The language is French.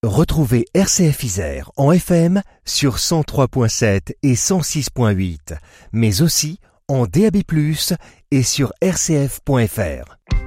Retrouvez RCF Isère en FM sur 103.7 et 106.8, mais aussi en DAB+, et sur rcf.fr.